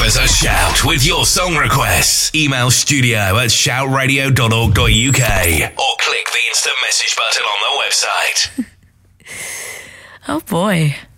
us a shout with your song requests. Email studio@shoutradio.org.uk or click the instant message button on the website. Oh boy.